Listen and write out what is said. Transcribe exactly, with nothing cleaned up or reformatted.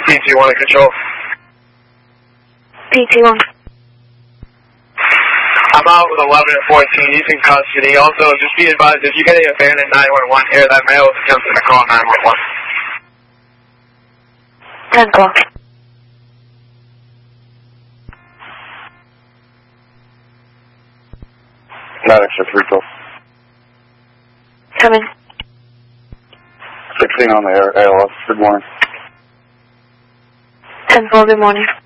P T one in control. P T one. I'm out with eleven and fourteen. He's in custody. Also, just be advised, if you get a abandoned nine one one here, that male is attempting to call nine one one. ten o'clock. nine extra three twelve. Come in. sixteen on the air, A L S. Good morning. ten four, good morning.